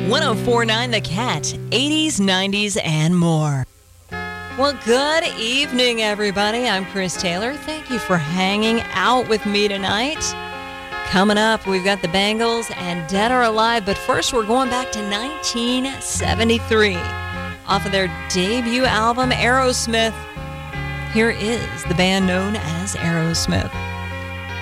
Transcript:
1049 The Cat, 80s, 90s, and more. Well, good evening, everybody. I'm Chris Taylor. Thank you for hanging out with me tonight. Coming up, we've got the Bangles and Dead or Alive, but first we're going back to 1973. Off of their debut album, Aerosmith, here is the band known as Aerosmith.